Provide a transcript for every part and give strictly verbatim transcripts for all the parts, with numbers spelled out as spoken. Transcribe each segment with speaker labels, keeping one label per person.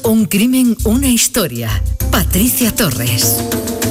Speaker 1: Un crimen, una historia. Patricia Torres.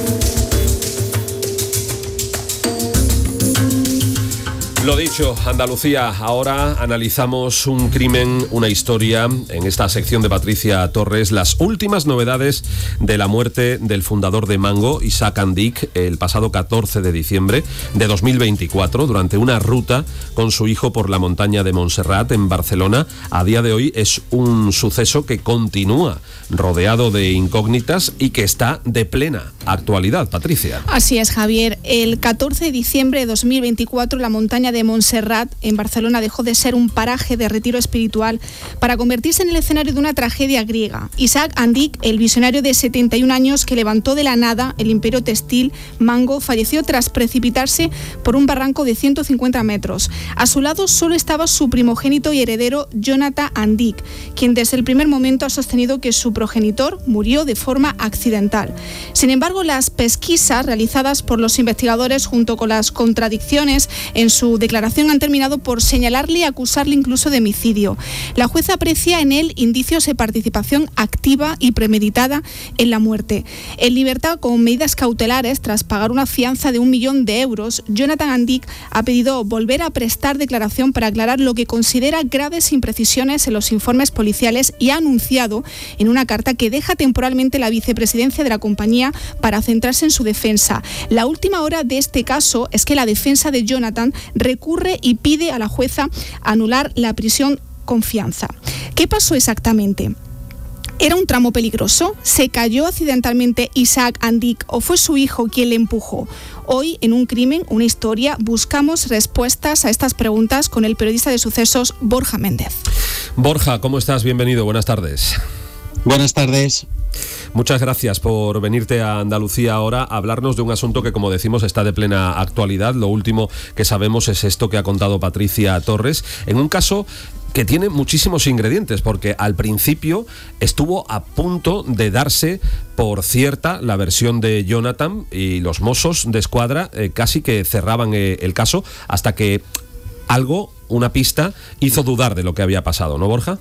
Speaker 2: Lo dicho, Andalucía, ahora analizamos un crimen, una historia, en esta sección de Patricia Torres, las últimas novedades de la muerte del fundador de Mango, Isaac Andic, el pasado catorce de diciembre de dos mil veinticuatro, durante una ruta con su hijo por la montaña de Montserrat, en Barcelona. A día de hoy es un suceso que continúa rodeado de incógnitas y que está de plena actualidad, Patricia.
Speaker 3: Así es, Javier. El catorce de diciembre de dos mil veinticuatro, la montaña de Montserrat, en Barcelona, dejó de ser un paraje de retiro espiritual para convertirse en el escenario de una tragedia griega. Isaac Andic, el visionario de setenta y un años que levantó de la nada el imperio textil Mango, falleció tras precipitarse por un barranco de ciento cincuenta metros. A su lado solo estaba su primogénito y heredero, Jonathan Andic, quien desde el primer momento ha sostenido que su progenitor murió de forma accidental. Sin embargo, las pesquisas realizadas por los investigadores, junto con las contradicciones en su declaración, han terminado por señalarle y acusarle incluso de homicidio. La jueza aprecia en él indicios de participación activa y premeditada en la muerte. En libertad con medidas cautelares, tras pagar una fianza de un millón de euros, Jonathan Andic ha pedido volver a prestar declaración para aclarar lo que considera graves imprecisiones en los informes policiales y ha anunciado en una carta que deja temporalmente la vicepresidencia de la compañía para centrarse en su defensa. La última hora de este caso es que la defensa de Jonathan recurre y pide a la jueza anular la prisión con fianza. ¿Qué pasó exactamente? ¿Era un tramo peligroso? ¿Se cayó accidentalmente Isaac Andic o fue su hijo quien le empujó? Hoy, en Un crimen, una historia, buscamos respuestas a estas preguntas con el periodista de sucesos Borja Méndez.
Speaker 2: Borja, ¿cómo estás? Bienvenido, buenas tardes.
Speaker 4: Buenas tardes.
Speaker 2: Muchas gracias por venirte a Andalucía ahora a hablarnos de un asunto que, como decimos, está de plena actualidad. Lo último que sabemos es esto que ha contado Patricia Torres, en un caso que tiene muchísimos ingredientes, porque al principio estuvo a punto de darse por cierta la versión de Jonathan, y los Mossos de Escuadra eh, casi que cerraban eh, el caso, hasta que algo, una pista, hizo dudar de lo que había pasado, ¿no, Borja?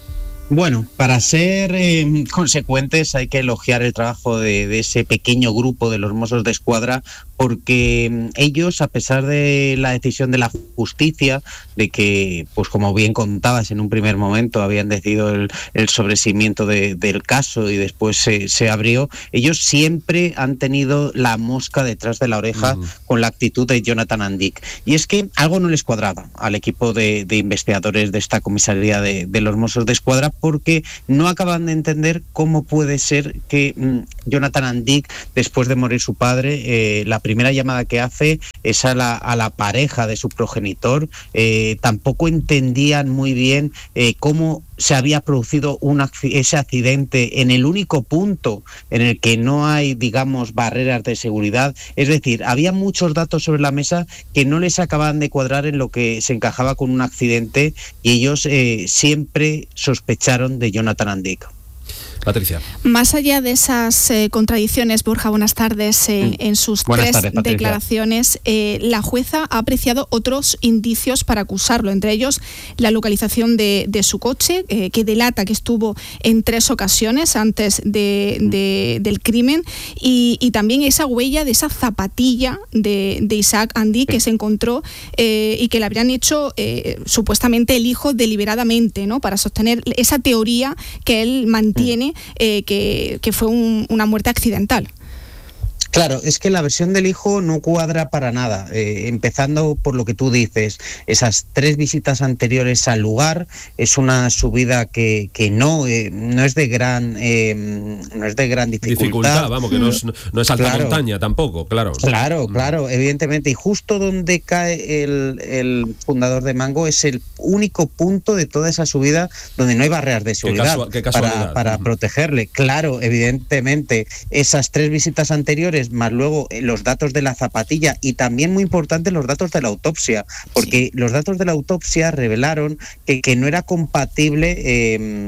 Speaker 4: Bueno, para ser eh, consecuentes hay que elogiar el trabajo de, de ese pequeño grupo de los Mossos de Escuadra, porque ellos, a pesar de la decisión de la justicia, de que, pues como bien contabas en un primer momento, habían decidido el, el sobreseimiento de, del caso y después se, se abrió, ellos siempre han tenido la mosca detrás de la oreja uh-huh. con la actitud de Jonathan Andic. Y es que algo no les cuadraba al equipo de, de investigadores de esta comisaría de, de los Mossos de Escuadra, porque no acaban de entender cómo puede ser que mmm, Jonathan Andic, después de morir su padre, eh, la primera llamada que hace es a la, a la pareja de su progenitor. Eh, tampoco entendían muy bien eh, cómo se había producido un, ese accidente en el único punto en el que no hay, digamos, barreras de seguridad. Es decir, había muchos datos sobre la mesa que no les acababan de cuadrar en lo que se encajaba con un accidente, y ellos eh, siempre sospecharon de Jonathan Andic.
Speaker 2: Patricia.
Speaker 3: Más allá de esas eh, contradicciones, Borja, buenas tardes, eh, en sus
Speaker 4: buenas
Speaker 3: tres
Speaker 4: tardes,
Speaker 3: declaraciones, eh, la jueza ha apreciado otros indicios para acusarlo, entre ellos la localización de, de su coche, eh, que delata que estuvo en tres ocasiones antes de, de, del crimen, y, y también esa huella de esa zapatilla de, de Isaac Andic que se encontró eh, y que le habrían hecho eh, supuestamente el hijo deliberadamente, ¿no?, para sostener esa teoría que él mantiene, Eh, que, que fue un, una muerte accidental.
Speaker 4: Claro, es que la versión del hijo no cuadra para nada, eh, empezando por lo que tú dices, esas tres visitas anteriores al lugar, es una subida que, que no, eh, no es de gran eh, no es de gran dificultad.
Speaker 2: Dificultad, vamos, que no es, no es alta claro. montaña tampoco, claro.
Speaker 4: Claro, claro, evidentemente, y justo donde cae el, el fundador de Mango es el único punto de toda esa subida donde no hay barreras de seguridad
Speaker 2: qué casual, qué
Speaker 4: para, para uh-huh. protegerle. Claro, evidentemente, esas tres visitas anteriores, más luego eh, los datos de la zapatilla, y también muy importante los datos de la autopsia, porque sí. los datos de la autopsia revelaron que, que no era compatible eh,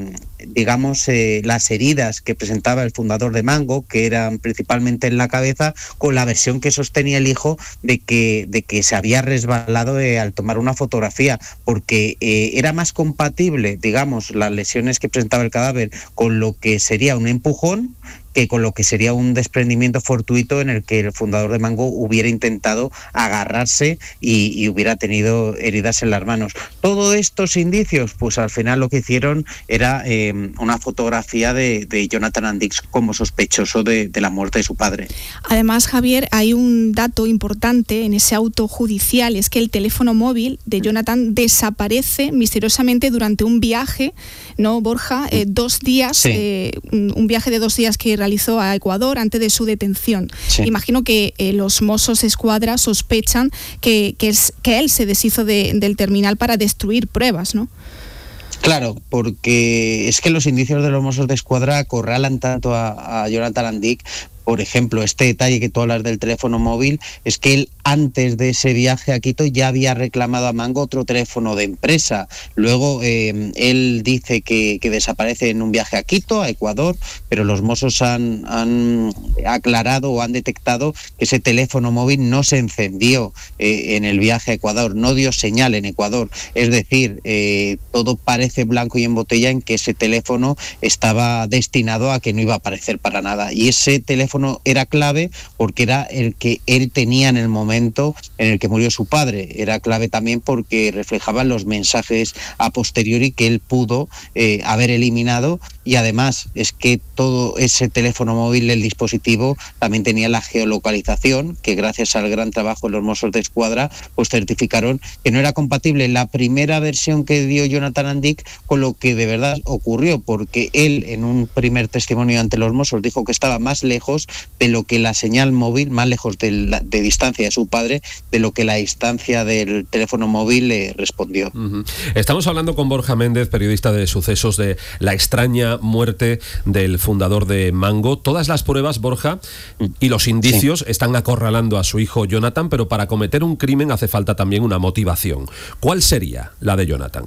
Speaker 4: digamos, eh, las heridas que presentaba el fundador de Mango, que eran principalmente en la cabeza, con la versión que sostenía el hijo de que, de que se había resbalado eh, al tomar una fotografía, porque eh, era más compatible, digamos, las lesiones que presentaba el cadáver con lo que sería un empujón que con lo que sería un desprendimiento fortuito en el que el fundador de Mango hubiera intentado agarrarse y, y hubiera tenido heridas en las manos. Todos estos indicios, pues al final lo que hicieron era eh, una fotografía de, de Jonathan Andick como sospechoso de, de la muerte de su padre.
Speaker 3: Además, Javier, hay un dato importante en ese auto judicial, es que el teléfono móvil de Jonathan desaparece misteriosamente durante un viaje, ¿no, Borja? Eh, dos días, sí. eh, un viaje de dos días que realizó a Ecuador antes de su detención. Sí. Imagino que eh, los Mossos Escuadra sospechan que, que, es, que él se deshizo de, del terminal para destruir pruebas, ¿no?
Speaker 4: Claro, porque es que los indicios de los Mossos de Escuadra acorralan tanto a, a Jonathan Andick. Por ejemplo, este detalle que tú hablas del teléfono móvil, es que él antes de ese viaje a Quito ya había reclamado a Mango otro teléfono de empresa. Luego eh, él dice que, que desaparece en un viaje a Quito, a Ecuador, pero los Mossos han, han aclarado o han detectado que ese teléfono móvil no se encendió eh, en el viaje a Ecuador, no dio señal en Ecuador. Es decir, eh, todo parece blanco y en botella en que ese teléfono estaba destinado a que no iba a aparecer para nada. Y ese teléfono era clave porque era el que él tenía en el momento en el que murió su padre. Era clave también porque reflejaba los mensajes a posteriori que él pudo eh, haber eliminado, y además es que todo ese teléfono móvil del dispositivo también tenía la geolocalización, que gracias al gran trabajo de los Mossos de Escuadra pues certificaron que no era compatible la primera versión que dio Jonathan Andick con lo que de verdad ocurrió, porque él en un primer testimonio ante los Mossos dijo que estaba más lejos de lo que la señal móvil, más lejos de, la, de distancia de su padre, de lo que la distancia del teléfono móvil le respondió.
Speaker 2: Uh-huh. Estamos hablando con Borja Méndez, periodista de Sucesos, de la extraña muerte del fundador de Mango. Todas las pruebas, Borja, y los indicios sí. están acorralando a su hijo Jonathan, pero para cometer un crimen hace falta también una motivación. ¿Cuál sería la de Jonathan?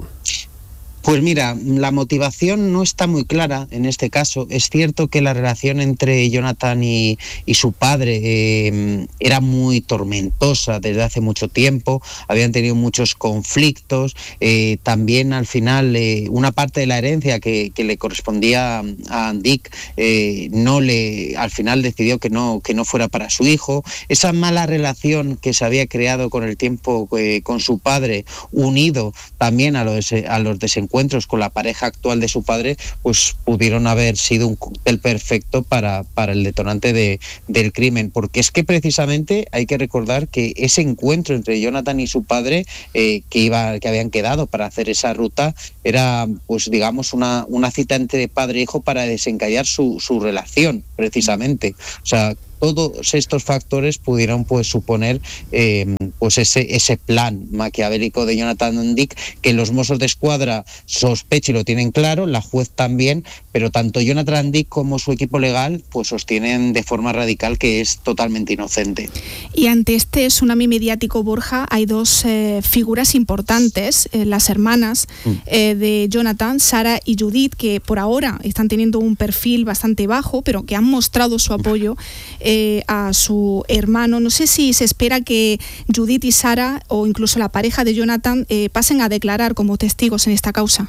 Speaker 4: Pues mira, la motivación no está muy clara en este caso. Es cierto que la relación entre Jonathan y, y su padre eh, era muy tormentosa desde hace mucho tiempo, habían tenido muchos conflictos, eh, también al final eh, una parte de la herencia que, que le correspondía a Andick eh, no le, al final decidió que no, que no fuera para su hijo. Esa mala relación que se había creado con el tiempo eh, con su padre, unido también a los, a los desencuentros encuentros con la pareja actual de su padre, pues pudieron haber sido un cóctel perfecto para, para el detonante de, del crimen, porque es que precisamente hay que recordar que ese encuentro entre Jonathan y su padre eh, que iba, que habían quedado para hacer esa ruta, era pues digamos una, una cita entre padre e hijo para desencallar su, su relación, precisamente. O sea, todos estos factores pudieron pues suponer eh, pues ese, ese plan maquiavélico de Jonathan Andick, que los Mossos de Escuadra sospechan y lo tienen claro, la juez también, pero tanto Jonathan Andick como su equipo legal pues sostienen de forma radical que es totalmente inocente.
Speaker 3: Y ante este tsunami mediático, Borja, hay dos eh, figuras importantes, eh, las hermanas mm. eh, de Jonathan, Sara y Judith, que por ahora están teniendo un perfil bastante bajo, pero que han mostrado su apoyo eh, a su hermano. No sé si se espera que Judith y Sara, o incluso la pareja de Jonathan, eh, pasen a declarar como testigos en esta causa.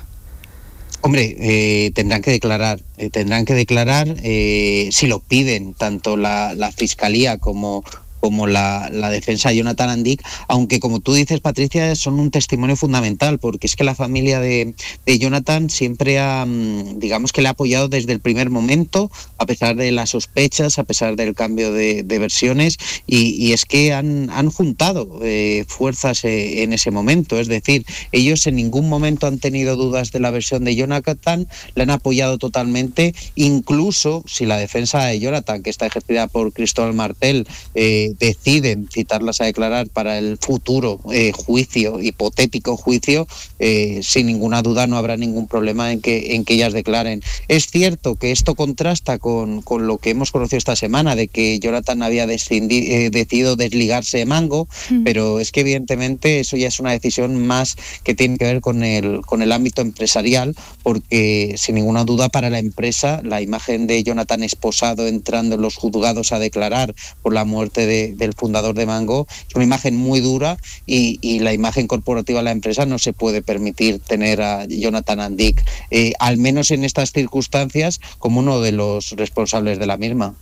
Speaker 4: Hombre, eh, tendrán que declarar, eh, tendrán que declarar eh, si lo piden tanto la, la Fiscalía como como la, la defensa de Jonathan Andick, aunque como tú dices, Patricia, son un testimonio fundamental, porque es que la familia de, de Jonathan siempre ha, digamos que le ha apoyado desde el primer momento, a pesar de las sospechas, a pesar del cambio de, de versiones, y, y es que han, han juntado eh, fuerzas eh, en ese momento, es decir, ellos en ningún momento han tenido dudas de la versión de Jonathan, le han apoyado totalmente, incluso si la defensa de Jonathan, que está ejercida por Cristóbal Martel, eh, eh, deciden citarlas a declarar para el futuro eh, juicio, hipotético juicio, eh, sin ninguna duda no habrá ningún problema en que, en que ellas declaren. Es cierto que esto contrasta con, con lo que hemos conocido esta semana, de que Jonathan había descindi, eh, decidido desligarse de Mango, mm. pero es que evidentemente eso ya es una decisión más que tiene que ver con el, con el ámbito empresarial, porque sin ninguna duda para la empresa la imagen de Jonathan esposado entrando en los juzgados a declarar por la muerte de, del fundador de Mango es una imagen muy dura, y, y la imagen corporativa de la empresa no se puede permitir tener a Jonathan Andik, eh, al menos en estas circunstancias, como uno de los responsables de la misma.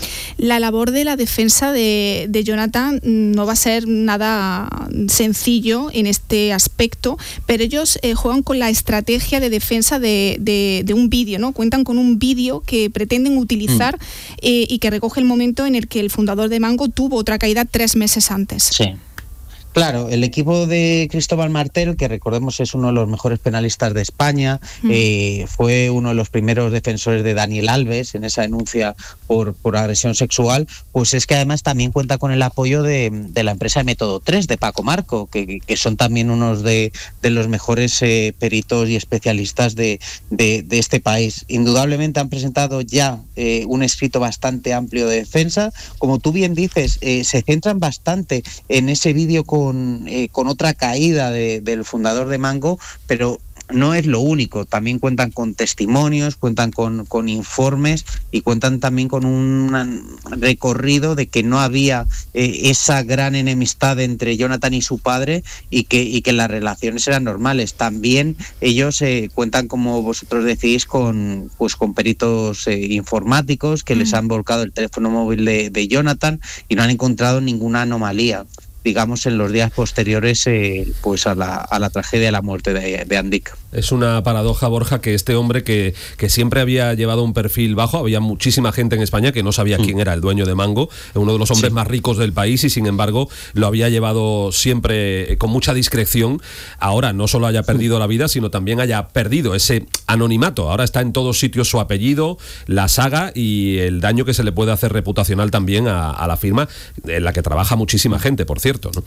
Speaker 3: La labor de la defensa de, de Jonathan no va a ser nada sencillo en este aspecto, pero ellos eh, juegan con la estrategia de defensa de, de, de un vídeo, ¿no? Cuentan con un vídeo que pretenden utilizar mm. eh, y que recoge el momento en el que el fundador de Mango tuvo otra caída tres meses antes.
Speaker 4: Sí. Claro, el equipo de Cristóbal Martel, que recordemos es uno de los mejores penalistas de España, mm. eh, fue uno de los primeros defensores de Daniel Alves en esa denuncia por, por agresión sexual, pues es que además también cuenta con el apoyo de, de la empresa de Método tres, de Paco Marco, que, que son también unos de, de los mejores eh, peritos y especialistas de, de, de este país. Indudablemente han presentado ya eh, un escrito bastante amplio de defensa. Como tú bien dices, eh, se centran bastante en ese vídeo con Con, eh, con otra caída de, del fundador de Mango, pero no es lo único. También cuentan con testimonios, cuentan con, con informes y cuentan también con un recorrido de que no había eh, esa gran enemistad entre Jonathan y su padre, y que, y que las relaciones eran normales. También ellos eh, cuentan, como vosotros decís, con, pues, con peritos eh, informáticos que mm. les han volcado el teléfono móvil de, de Jonathan y no han encontrado ninguna anomalía, digamos, en los días posteriores eh, pues a la, a la tragedia de la muerte de, de Andik.
Speaker 2: Es una paradoja, Borja, que este hombre que, que siempre había llevado un perfil bajo, había muchísima gente en España que no sabía mm. quién era el dueño de Mango, uno de los hombres sí. más ricos del país, y sin embargo lo había llevado siempre con mucha discreción. Ahora no solo haya perdido mm. la vida, sino también haya perdido ese anonimato. Ahora está en todos sitios su apellido, la saga y el daño que se le puede hacer reputacional también a, a la firma en la que trabaja muchísima gente, por cierto, ¿no?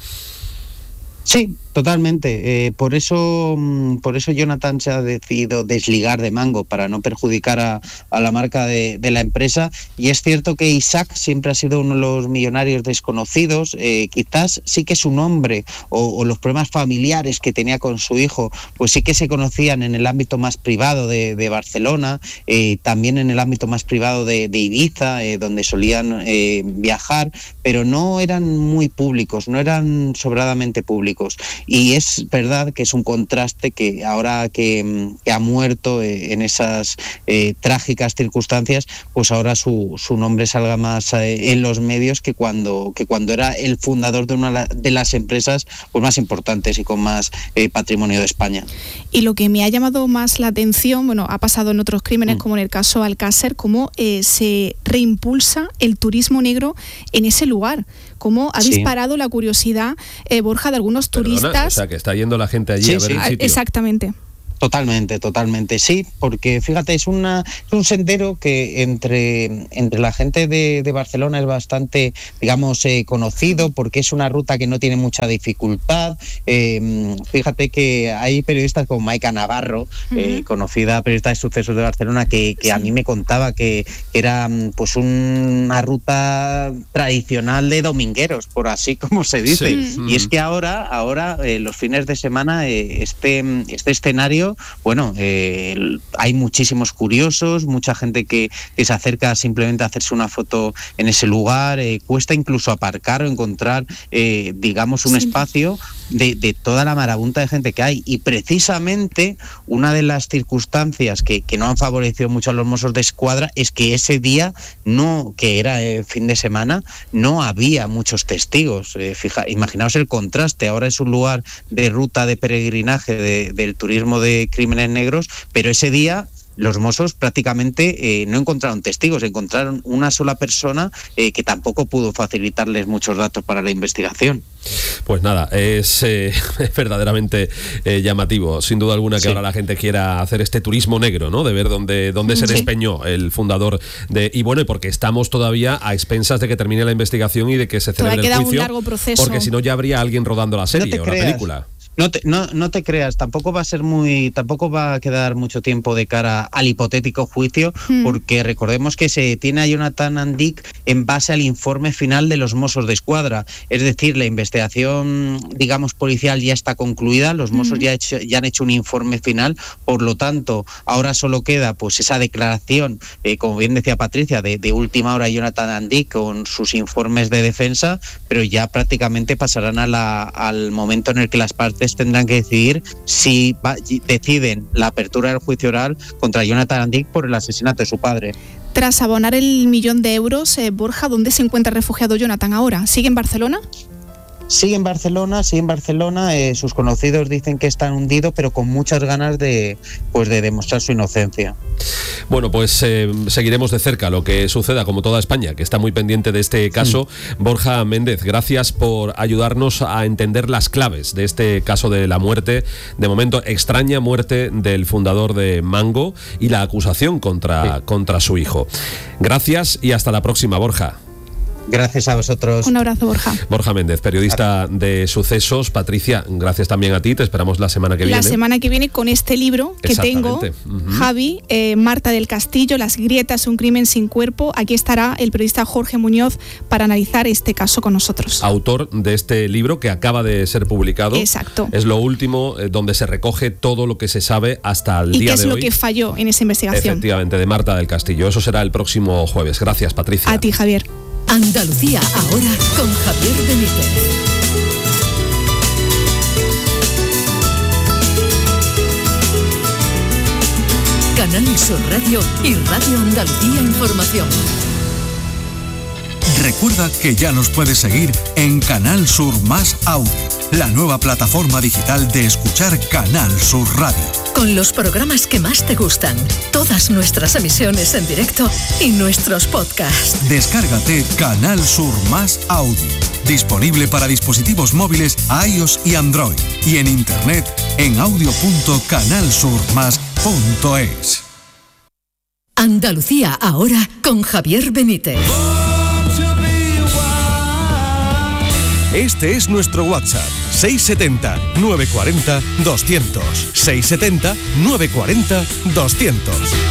Speaker 4: Sí, totalmente. Eh, por eso, por eso Jonathan se ha decidido desligar de Mango, para no perjudicar a, a la marca de, de la empresa. Y es cierto que Isaac siempre ha sido uno de los millonarios desconocidos. Eh, quizás sí que su nombre o, o los problemas familiares que tenía con su hijo, pues sí que se conocían en el ámbito más privado de, de Barcelona, eh, también en el ámbito más privado de, de Ibiza, eh, donde solían eh, viajar, pero no eran muy públicos, no eran sobradamente públicos. Y es verdad que es un contraste que ahora que, que ha muerto eh, en esas eh, trágicas circunstancias, pues ahora su, su nombre salga más eh, en los medios que cuando, que cuando era el fundador de una de las empresas pues más importantes y con más eh, patrimonio de España.
Speaker 3: Y lo que me ha llamado más la atención, bueno, ha pasado en otros crímenes, mm. como en el caso Alcácer, cómo eh, se reimpulsa el turismo negro en ese lugar. Cómo ha sí. disparado la curiosidad, eh, Borja, de algunos
Speaker 2: Perdona,
Speaker 3: turistas.
Speaker 2: O sea, que está yendo la gente allí sí, a ver sí. el sitio.
Speaker 3: Exactamente.
Speaker 4: Totalmente, totalmente, sí, porque fíjate, es, una, es un sendero que entre, entre la gente de, de Barcelona es bastante, digamos, eh, conocido, porque es una ruta que no tiene mucha dificultad. Eh, fíjate que hay periodistas como Maica Navarro, uh-huh. eh, conocida periodista de sucesos de Barcelona, que, que sí. a mí me contaba que, que era pues una ruta tradicional de domingueros, por así como se dice. Sí. Y es que ahora, ahora eh, los fines de semana, eh, este, este escenario, bueno, eh, hay muchísimos curiosos, mucha gente que, que se acerca simplemente a hacerse una foto en ese lugar, eh, cuesta incluso aparcar o encontrar, eh, digamos, un sí. espacio de, de toda la marabunta de gente que hay. Y precisamente una de las circunstancias que, que no han favorecido mucho a los Mossos de Escuadra es que ese día, no, que era el fin de semana, no había muchos testigos. Eh, fija, imaginaos el contraste, ahora es un lugar de ruta de peregrinaje de, del turismo de crímenes negros, pero ese día los Mossos prácticamente eh, no encontraron testigos, encontraron una sola persona eh, que tampoco pudo facilitarles muchos datos para la investigación.
Speaker 2: Pues nada, es, eh, es verdaderamente eh, llamativo, sin duda alguna, que sí. Ahora la gente quiera hacer este turismo negro, ¿no? De ver dónde, dónde sí. se despeñó el fundador de... Y bueno, porque estamos todavía a expensas de que termine la investigación y de que se celebre
Speaker 3: todavía
Speaker 2: el
Speaker 3: queda
Speaker 2: juicio.
Speaker 3: Un largo proceso.
Speaker 2: Porque si no ya habría alguien rodando la serie
Speaker 4: no
Speaker 2: o la película.
Speaker 4: No te, no, no te creas, tampoco va a ser muy, tampoco va a quedar mucho tiempo de cara al hipotético juicio, mm. porque recordemos que se tiene a Jonathan Andic en base al informe final de los Mossos de Escuadra, es decir, la investigación, digamos, policial ya está concluida, los Mossos mm. ya, hecho, ya han hecho un informe final, por lo tanto, ahora solo queda pues esa declaración, eh, como bien decía Patricia, de, de última hora Jonathan Andic con sus informes de defensa, pero ya prácticamente pasarán a la, al momento en el que las partes tendrán que decidir si va, deciden la apertura del juicio oral contra Jonathan Andic por el asesinato de su padre.
Speaker 3: Tras abonar el millón de euros, eh, Borja, ¿dónde se encuentra refugiado Jonathan ahora? ¿Sigue en Barcelona?
Speaker 4: Sigue en Barcelona, sigue en Barcelona, eh, sus conocidos dicen que está hundido, pero con muchas ganas de, pues, de demostrar su inocencia.
Speaker 2: Bueno, pues eh, seguiremos de cerca lo que suceda, como toda España, que está muy pendiente de este caso. Sí. Borja Méndez, gracias por ayudarnos a entender las claves de este caso de la muerte, de momento extraña muerte del fundador de Mango y la acusación contra, sí. contra su hijo. Gracias y hasta la próxima, Borja.
Speaker 4: Gracias a vosotros.
Speaker 3: Un abrazo, Borja.
Speaker 2: Borja Méndez, periodista de Sucesos. Patricia, gracias también a ti. Te esperamos la semana que
Speaker 3: la
Speaker 2: viene.
Speaker 3: La semana que viene con este libro que tengo, uh-huh. Javi, eh, Marta del Castillo, Las grietas, un crimen sin cuerpo. Aquí estará el periodista Jorge Muñoz para analizar este caso con nosotros.
Speaker 2: Autor de este libro que acaba de ser publicado.
Speaker 3: Exacto.
Speaker 2: Es lo último eh, donde se recoge todo lo que se sabe hasta el
Speaker 3: ¿Y
Speaker 2: día
Speaker 3: qué es
Speaker 2: de
Speaker 3: lo
Speaker 2: hoy.
Speaker 3: que falló en esa investigación?
Speaker 2: Efectivamente, de Marta del Castillo. Eso será el próximo jueves. Gracias, Patricia.
Speaker 3: A ti, Javier.
Speaker 1: Andalucía ahora con Javier Benítez. Canal Sur Radio y Radio Andalucía Información.
Speaker 5: Recuerda que ya nos puedes seguir en Canal Sur Más Audio, la nueva plataforma digital de escuchar Canal Sur Radio.
Speaker 1: Con los programas que más te gustan, todas nuestras emisiones en directo y nuestros podcasts.
Speaker 5: Descárgate Canal Sur Más Audio, disponible para dispositivos móviles iOS y Android, y en internet en audio punto canal sur más punto es.
Speaker 1: Andalucía ahora con Javier Benítez.
Speaker 6: Este es nuestro WhatsApp, seis setenta, nueve cuarenta, doscientos, seis setenta, nueve cuarenta, doscientos.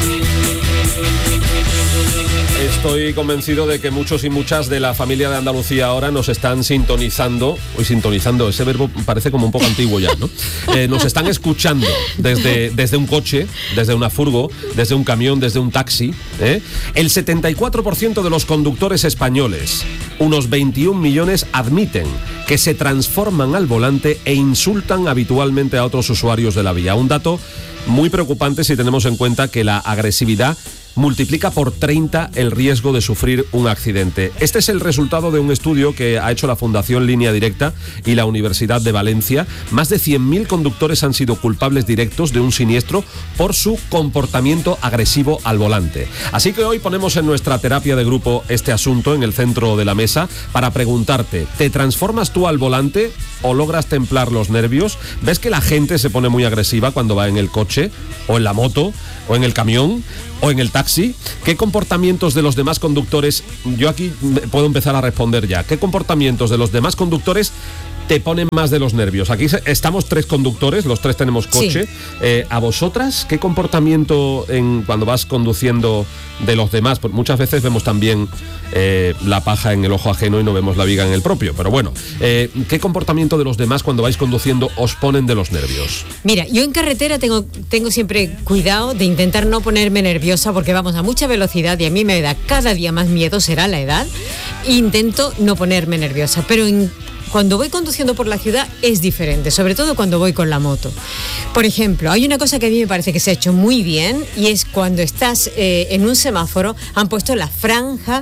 Speaker 2: Estoy convencido de que muchos y muchas de la familia de Andalucía ahora nos están sintonizando, hoy sintonizando, ese verbo parece como un poco antiguo ya, ¿no? Eh, nos están escuchando desde, desde un coche, desde una furgo, desde un camión, desde un taxi. ¿eh? El setenta y cuatro por ciento de los conductores españoles, unos veintiún millones, admiten que se transforman al volante e insultan habitualmente a otros usuarios de la vía. Un dato muy preocupante si tenemos en cuenta que la agresividad multiplica por treinta el riesgo de sufrir un accidente. Este es el resultado de un estudio que ha hecho la Fundación Línea Directa y la Universidad de Valencia. Más de cien mil conductores han sido culpables directos de un siniestro por su comportamiento agresivo al volante. Así que hoy ponemos en nuestra terapia de grupo este asunto en el centro de la mesa para preguntarte, ¿te transformas tú al volante o logras templar los nervios? ¿Ves que la gente se pone muy agresiva cuando va en el coche o en la moto o en el camión o en el taxi? ¿Qué comportamientos de los demás conductores, yo aquí puedo empezar a responder ya, qué comportamientos de los demás conductores te ponen más de los nervios? Aquí estamos tres conductores, los tres tenemos coche. Sí. Eh, ¿A vosotras qué comportamiento en, cuando vas conduciendo de los demás? Porque muchas veces vemos también eh, la paja en el ojo ajeno y no vemos la viga en el propio. Pero bueno, eh, ¿qué comportamiento de los demás cuando vais conduciendo os ponen de los nervios?
Speaker 7: Mira, yo en carretera tengo, tengo siempre cuidado de intentar no ponerme nerviosa porque vamos a mucha velocidad y a mí me da cada día más miedo, será la edad. Intento no ponerme nerviosa, pero en cuando voy conduciendo por la ciudad es diferente, sobre todo cuando voy con la moto. Por ejemplo, hay una cosa que a mí me parece que se ha hecho muy bien y es cuando estás eh, en un semáforo, han puesto la franja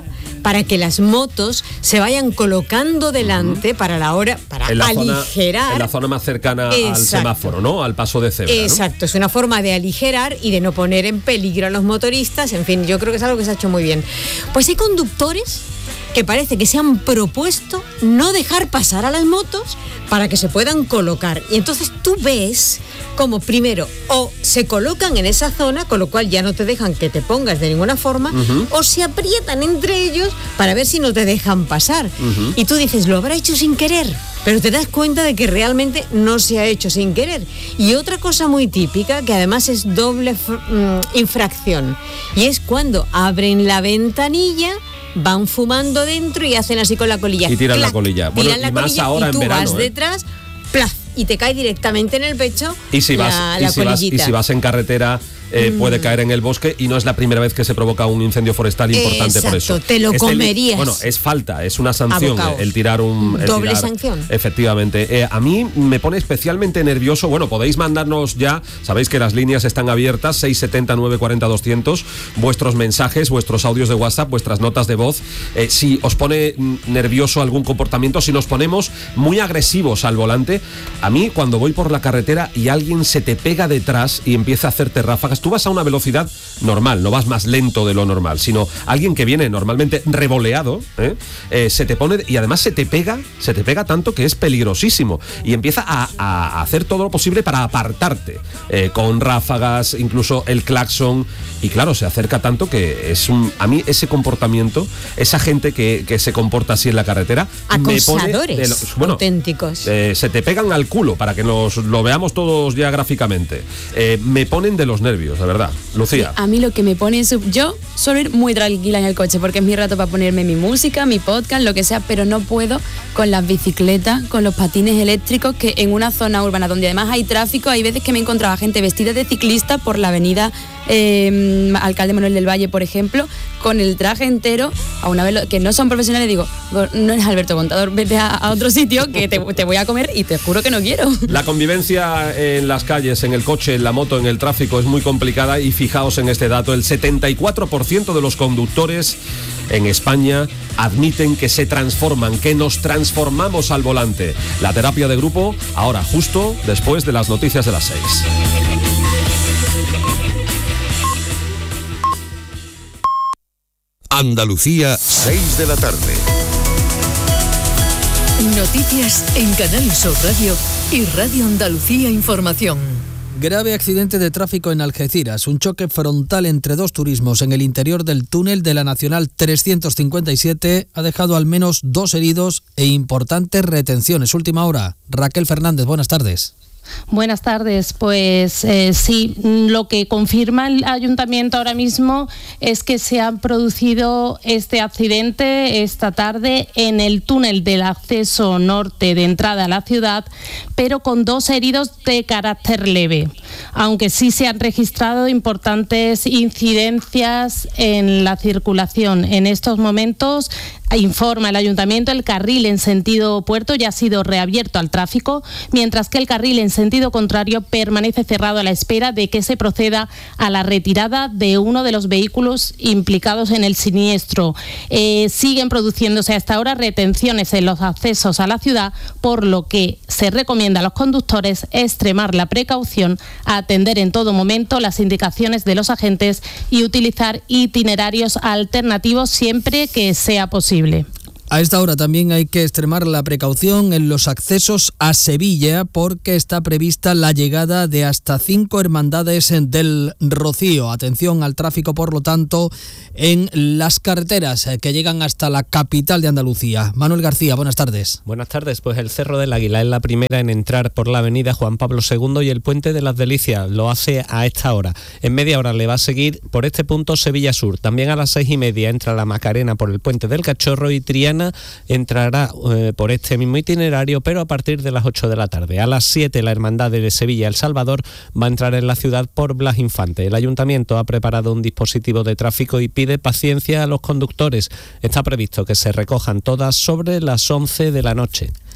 Speaker 7: para que las motos se vayan colocando delante uh-huh. para la hora, para
Speaker 2: en la
Speaker 7: aligerar.
Speaker 2: Zona, en la zona más cercana Exacto. al semáforo, ¿no? Al paso de cebra,
Speaker 7: Exacto,
Speaker 2: ¿no?
Speaker 7: Es una forma de aligerar y de no poner en peligro a los motoristas. En fin, yo creo que es algo que se ha hecho muy bien. Pues hay conductores que parece que se han propuesto no dejar pasar a las motos para que se puedan colocar. Y entonces tú ves como primero o se colocan en esa zona, con lo cual ya no te dejan que te pongas de ninguna forma, uh-huh. o se aprietan entre ellos para ver si no te dejan pasar. Uh-huh. Y tú dices, lo habrá hecho sin querer, pero te das cuenta de que realmente no se ha hecho sin querer. Y otra cosa muy típica, que además es doble mm, infracción, y es cuando abren la ventanilla, van fumando dentro y hacen así con la colilla.
Speaker 2: Y tiran ¡clac! La colilla. Bueno,
Speaker 7: tiran la
Speaker 2: y más
Speaker 7: colilla
Speaker 2: ahora
Speaker 7: y tú
Speaker 2: en verano,
Speaker 7: vas
Speaker 2: ¿eh?
Speaker 7: detrás, ¡plaf! Y te cae directamente en el pecho
Speaker 2: y si vas,
Speaker 7: la,
Speaker 2: y
Speaker 7: la
Speaker 2: si vas, y si vas en carretera eh, mm. puede caer en el bosque, y no es la primera vez que se provoca un incendio forestal importante.
Speaker 7: Exacto,
Speaker 2: por eso.
Speaker 7: te lo
Speaker 2: es
Speaker 7: comerías.
Speaker 2: El, bueno, es falta, es una sanción
Speaker 7: Abocaos.
Speaker 2: el tirar un... El
Speaker 7: Doble
Speaker 2: tirar,
Speaker 7: sanción.
Speaker 2: Efectivamente. Eh, a mí me pone especialmente nervioso, bueno, podéis mandarnos ya, sabéis que las líneas están abiertas, seis siete cero, nueve cuatro cero, doscientos, vuestros mensajes, vuestros audios de WhatsApp, vuestras notas de voz, eh, si os pone nervioso algún comportamiento, si nos ponemos muy agresivos al volante. A mí, cuando voy por la carretera y alguien se te pega detrás y empieza a hacerte ráfagas, tú vas a una velocidad normal, no vas más lento de lo normal, sino alguien que viene normalmente revoleado, ¿eh? Eh, se te pone, y además se te pega, se te pega tanto que es peligrosísimo, y empieza a, a hacer todo lo posible para apartarte, eh, con ráfagas, incluso el claxon, y claro, se acerca tanto que es un... A mí ese comportamiento, esa gente que, que se comporta así en la carretera,
Speaker 7: acosadores,
Speaker 2: me pone de lo, bueno,
Speaker 7: auténticos.
Speaker 2: Eh, se te pegan al culo, para que nos lo veamos todos ya gráficamente. Eh, me ponen de los nervios, la verdad. Lucía.
Speaker 8: Sí, a mí lo que me pone... Sub... Yo suelo ir muy tranquila en el coche porque es mi rato para ponerme mi música, mi podcast, lo que sea, pero no puedo con las bicicletas, con los patines eléctricos, que en una zona urbana donde además hay tráfico, hay veces que me encontraba gente vestida de ciclista por la avenida eh, Alcalde Manuel del Valle, por ejemplo, con el traje entero, a una vez que no son profesionales. Digo, no eres Alberto Contador, vete a, a otro sitio que te, te voy a comer, y te juro que no quiero.
Speaker 2: La convivencia en las calles, en el coche, en la moto, en el tráfico es muy complicada, y fijaos en este dato, el setenta y cuatro por ciento de los conductores en España admiten que se transforman, que nos transformamos al volante. La terapia de grupo, ahora justo después de las noticias de las seis.
Speaker 5: Andalucía, seis de la tarde.
Speaker 1: Noticias en Canal Sur Radio y Radio Andalucía Información.
Speaker 9: Grave accidente de tráfico en Algeciras. Un choque frontal entre dos turismos en el interior del túnel de la Nacional trescientos cincuenta y siete ha dejado al menos dos heridos e importantes retenciones. Última hora. Raquel Fernández, buenas tardes.
Speaker 10: Buenas tardes, pues eh, sí, lo que confirma el ayuntamiento ahora mismo es que se ha producido este accidente esta tarde en el túnel del acceso norte de entrada a la ciudad, pero con dos heridos de carácter leve, aunque sí se han registrado importantes incidencias en la circulación. En estos momentos, informa el ayuntamiento, el carril en sentido puerto ya ha sido reabierto al tráfico, mientras que el carril en sentido contrario permanece cerrado a la espera de que se proceda a la retirada de uno de los vehículos implicados en el siniestro. Eh, siguen produciéndose hasta ahora retenciones en los accesos a la ciudad, por lo que se recomienda a los conductores extremar la precaución, atender en todo momento las indicaciones de los agentes y utilizar itinerarios alternativos siempre que sea posible.
Speaker 9: A esta hora también hay que extremar la precaución en los accesos a Sevilla, porque está prevista la llegada de hasta cinco hermandades del Rocío. Atención al tráfico, por lo tanto, en las carreteras que llegan hasta la capital de Andalucía. Manuel García, buenas tardes.
Speaker 11: Buenas tardes. Pues el Cerro del Águila es la primera en entrar por la avenida Juan Pablo segundo y el Puente de las Delicias lo hace a esta hora. En media hora le va a seguir por este punto Sevilla Sur. También a las seis y media entra la Macarena por el Puente del Cachorro, y Triana entrará eh, por este mismo itinerario, pero a partir de las ocho de la tarde. A las siete la Hermandad de Sevilla El Salvador va a entrar en la ciudad por Blas Infante. El ayuntamiento ha preparado un dispositivo de tráfico y pide paciencia a los conductores. Está previsto que se recojan todas sobre las once de la noche.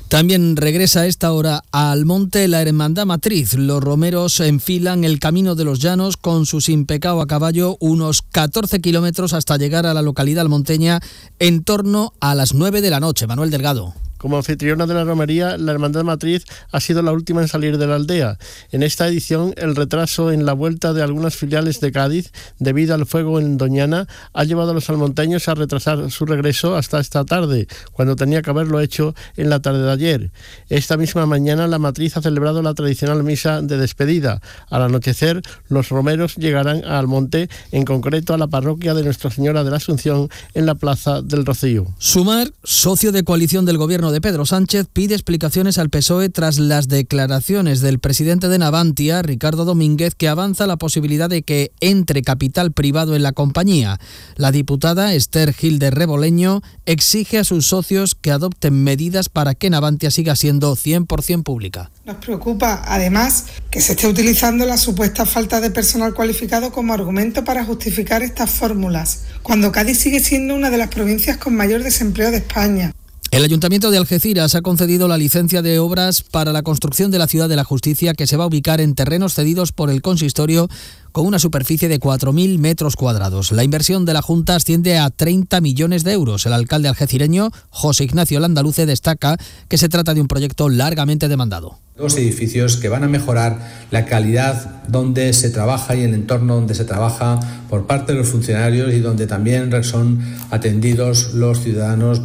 Speaker 9: También regresa a esta hora al monte la Hermandad Matriz. Los romeros enfilan el Camino de los Llanos con su Sin Pecado a caballo unos catorce kilómetros hasta llegar a la localidad almonteña en torno a las nueve de la noche. Manuel Delgado.
Speaker 12: Como anfitriona de la romería, la Hermandad Matriz ha sido la última en salir de la aldea. En esta edición, el retraso en la vuelta de algunas filiales de Cádiz, debido al fuego en Doñana, ha llevado a los almonteños a retrasar su regreso hasta esta tarde, cuando tenía que haberlo hecho en la tarde de ayer. Esta misma mañana, la Matriz ha celebrado la tradicional misa de despedida. Al anochecer, los romeros llegarán a Almonte, en concreto a la parroquia de Nuestra Señora de la Asunción, en la Plaza del Rocío.
Speaker 9: Sumar, socio de coalición del gobierno de Pedro Sánchez, pide explicaciones al P S O E tras las declaraciones del presidente de Navantia, Ricardo Domínguez, que avanza la posibilidad de que entre capital privado en la compañía. La diputada Esther Gil de Reboleño exige a sus socios que adopten medidas para que Navantia siga siendo cien por ciento pública.
Speaker 13: Nos preocupa, además, que se esté utilizando la supuesta falta de personal cualificado como argumento para justificar estas fórmulas, cuando Cádiz sigue siendo una de las provincias con mayor desempleo de España.
Speaker 9: El Ayuntamiento de Algeciras ha concedido la licencia de obras para la construcción de la Ciudad de la Justicia, que se va a ubicar en terrenos cedidos por el consistorio con una superficie de cuatro mil metros cuadrados. La inversión de la Junta asciende a treinta millones de euros. El alcalde algecireño, José Ignacio Landaluce, destaca que se trata de un proyecto largamente demandado.
Speaker 14: Dos edificios que van a mejorar la calidad donde se trabaja y el entorno donde se trabaja por parte de los funcionarios y donde también son atendidos los ciudadanos.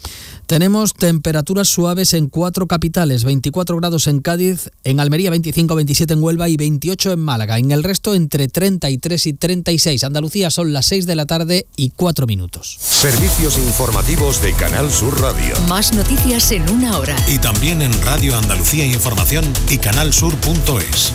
Speaker 9: Tenemos temperaturas suaves en cuatro capitales, veinticuatro grados en Cádiz, en Almería veinticinco, veintisiete en Huelva y veintiocho en Málaga. En el resto entre treinta y tres y treinta y seis. Andalucía son las seis de la tarde y cuatro minutos.
Speaker 15: Servicios informativos de Canal Sur Radio.
Speaker 1: Más noticias en una hora.
Speaker 15: Y también en Radio Andalucía Información y canalsur punto es.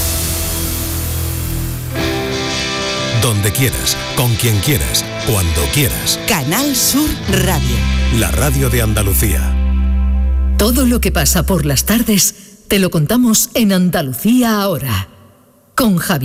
Speaker 15: Donde quieras, con quien quieras, cuando quieras.
Speaker 1: Canal Sur Radio.
Speaker 15: La radio de Andalucía.
Speaker 1: Todo lo que pasa por las tardes te lo contamos en Andalucía ahora. Con Javier.